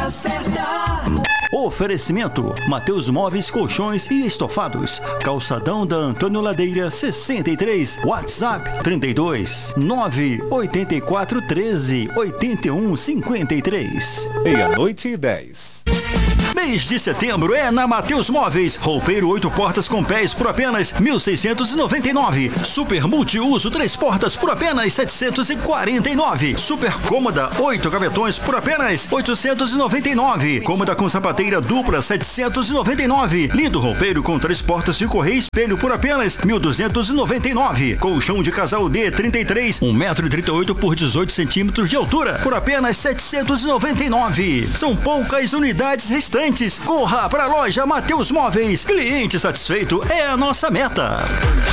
hora certa. Oferecimento: Mateus Móveis, Colchões e Estofados. Calçadão da Antônio Ladeira 63. WhatsApp 32 984 13 81 53. 00:10. Mês de setembro é na Mateus Móveis. Roupeiro 8 portas com pés por apenas 1.699. Super multiuso 3 portas por apenas 749. Super cômoda 8 gavetões por apenas 899. Cômoda com sapateira dupla 799. Lindo roupeiro com 3 portas de correia e espelho por apenas 1.299. Colchão de casal D 33, 1,38 m por 18 cm de altura por apenas 799. São poucas unidades restantes. Corra para a loja Mateus Móveis. Cliente satisfeito é a nossa meta.